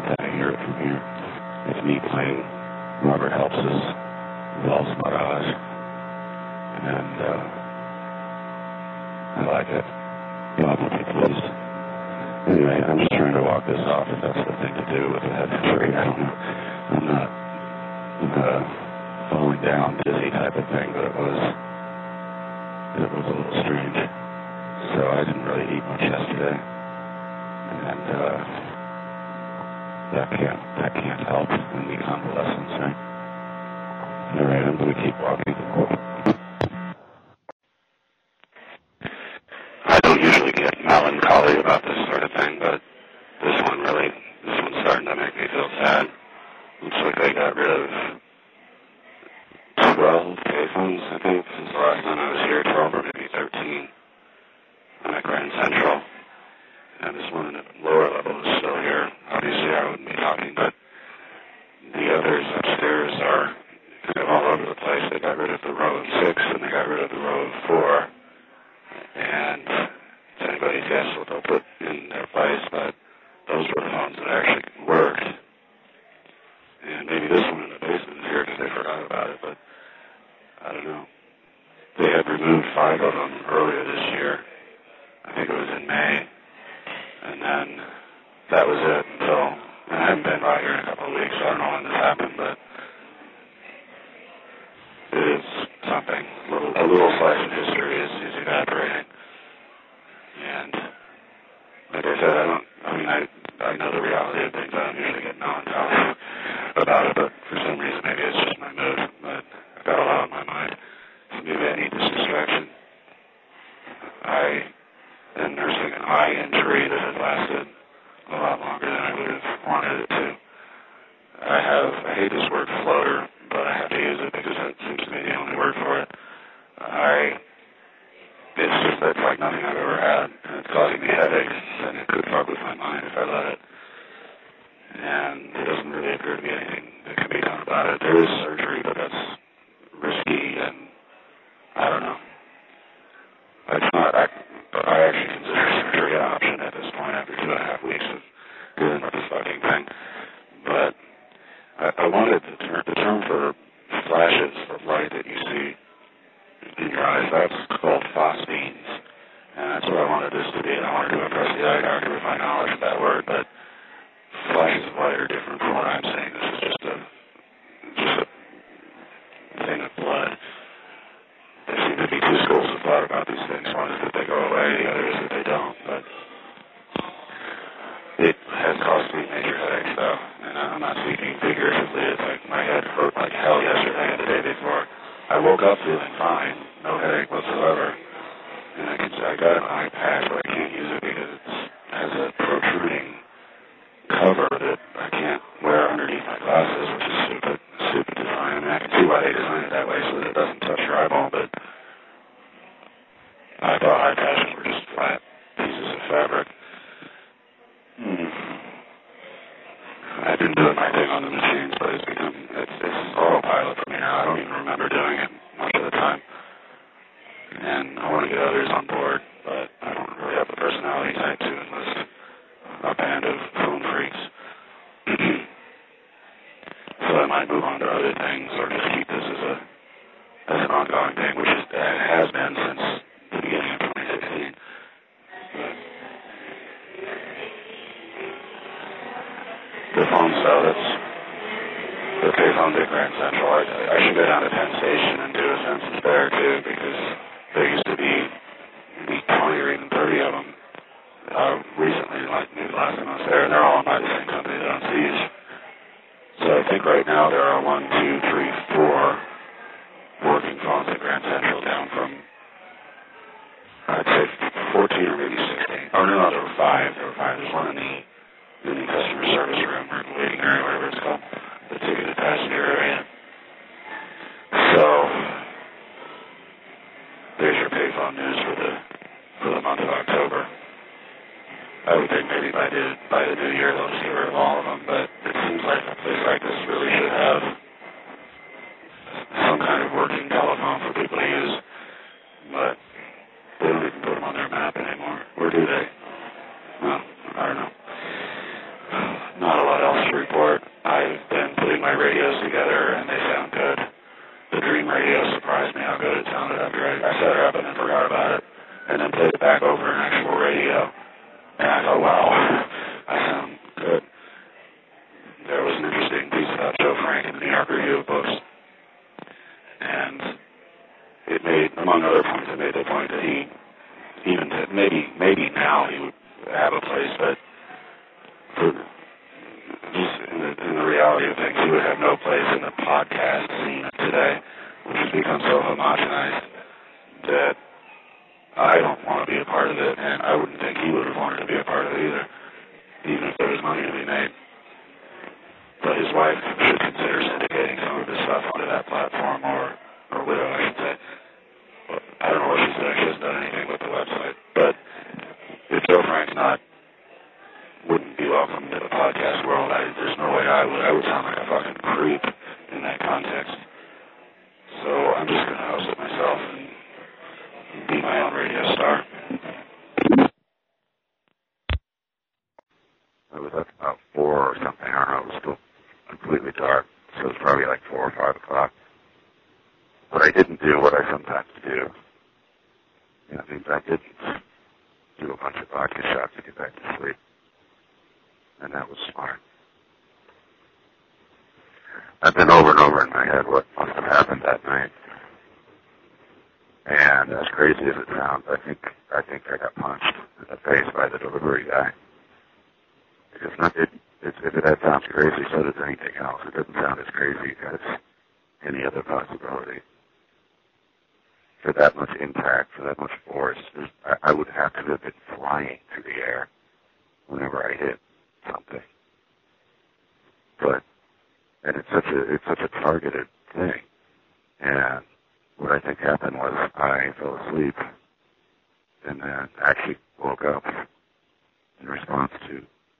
kind of hear it from here. It's me playing Robert Helps's Waltz Barrage, and I like it. God will be pleased. Anyway, I'm just trying to walk this off if that's the thing to do with a head injury. I don't know. I'm not falling down dizzy type of thing, but it was a little strange. So I didn't really eat much yesterday, and that can't help in the convalescence, right? All right, I'm going to keep walking. I don't usually get melancholy about this sort of thing, but this one's starting to make me feel sad. Looks like they got rid of 12 payphones, I think, since the last time I was here, 12 or maybe 13. I'm at Grand Central, and this one in the lower level is still here. Obviously, I wouldn't be talking, but the others upstairs are kind of all over the place. They got rid of the row of 6, and they got rid of the row of 4. And it's anybody's guess what they'll put in their place, but those were the phones that actually worked. And maybe this one in the basement is here because they forgot about it, but I don't know. They had removed 5 of them earlier this year. I think it was in May. And then that was it until, and I haven't been by here in a couple of weeks, so I don't know when this happened, but it is something. A little slice of history is evaporating. And like I said, I know the reality of things. I don't usually get melancholy about it, but for some reason maybe it's just my mood. But I've got a lot on my mind. So maybe I need this distraction. I am nursing an eye injury that has lasted a lot longer than I would have wanted it to. I hate this word floater, but I have to use it because it seems to be the only word for it. It's like nothing I've ever had, and it's causing me headaches, and it could fuck with my mind if I let it. And it doesn't really appear to be anything that can be done about it. There is surgery, but that's risky, and I don't know. I actually consider surgery an option at this point after 2.5 weeks of dealing with this fucking thing. But I wanted the term for flashes of light that you see in your eyes, that's called phosphines. And that's what I wanted this to be. I wanted to impress the eye doctor with my knowledge of that word, but flashes of light are different from what I'm saying. This is just a thing of blood. There seem to be 2 schools of thought about these things. One is that they go away, the other is that they don't. But it has caused me major headaches, though. And I'm not speaking figuratively. It's like my head hurt like hell yesterday and the day before. I woke up feeling fine, no headache whatsoever. And I got an eye patch, but I can't use it because it has a protruding cover that I can't wear underneath my glasses, which is stupid design. I mean, I can see why they designed it that way so that it doesn't touch your eyeball, but I thought eye patches were just flat pieces of fabric. I've been doing my thing on the machines, but it's autopilot for me now. I don't even remember doing it much of the time. And I want to get others on board, but I don't really have the personality type to enlist a band of phone freaks. So I might move on to other things or just keep this as an ongoing thing, which it has been since the beginning of 2016. The phone cell, the payphones at Grand Central. I should go down to Penn Station and do a census there too, because there used to be 20 or even 30 of them recently, like maybe the last time I was there, and they're all owned by the same company that owns these. So I think right now there are 1, 2, 3, 4 working phones at Grand Central, down from, I'd say 14 or maybe 16. Oh no, there were 5. There's one in the customer service room or the waiting area, whatever it's called, the ticketed passenger area. So there's your payphone news for the month of October. I would think maybe by the new year they'll just get rid of all of them, but it seems like a place like this really should have some kind of working telephone for people to use, but they don't even put them on their map anymore. Or do they? Well, I don't know. Not a lot else report. I've been putting my radios together, and they sound good. The Dream radio surprised me how good it sounded after I set her up and then forgot about it, and then played it back over an actual radio. And I thought, wow, I sound good. There was an interesting piece about Joe Frank in the New York Review of Books, and it made, among other points, it made the point that he, even to, maybe now he would have a place, but for just in the reality of things, he would have no place in the podcast scene today, which has become so homogenized that I don't want to be a part of it, and I wouldn't think he would have wanted to be a part of it either, even if there was money to be made. But his wife should consider syndicating some of his stuff onto that platform, or widow, I should say. I don't know what she's doing. She hasn't done anything with the website. But if Joe Frank's wouldn't be welcome to the podcast world, there's no way I would. I would sound like a fucking creep in that context. So I'm just going to host it myself and be my own radio star. It was up about 4 or something. I don't know. It was still completely dark. So it was probably like 4 or 5 o'clock. But I didn't do what I sometimes do. You know, I didn't do a bunch of vodka shots to get back to sleep. And that was smart. I've been over and over in my head what must have happened that night. And as crazy as it sounds, I think I got punched in the face by the delivery guy. Because that sounds crazy, so does anything else. It doesn't sound as crazy as any other possibility. For that much impact, for that much force, I would have to have been flying through the air whenever I hit something. And it's such a targeted thing. And what I think happened was I fell asleep and then actually woke up in response to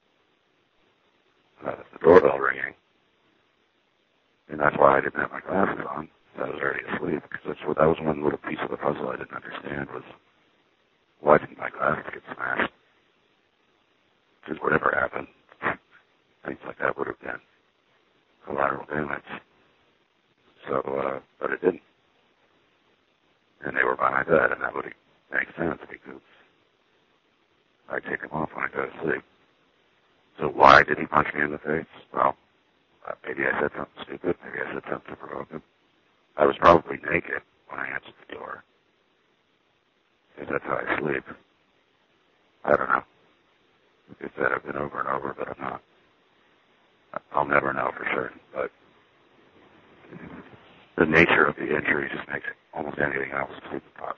the doorbell ringing. And that's why I didn't have my glasses on. I was already asleep. Because that was one little piece of the puzzle I didn't understand was why didn't my glasses get smashed? Because whatever happened, things like that would have been collateral damage. So, but it didn't. And they were by my bed, and that would make sense because I take them off when I go to sleep. So why did he punch me in the face? Well, maybe I said something stupid. Maybe I said something to provoke him. I was probably naked when I answered the door. Because that's how I sleep. I don't know. Like I said, I've been over and over, but I'm not. I'll never know for certain, but the nature of the injury just makes almost anything else super possible.